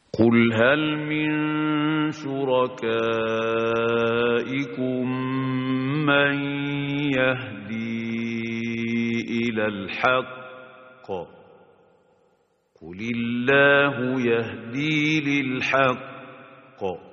قل هل من شركائكم من يهدي إلى الحق قل الله يهدي للحق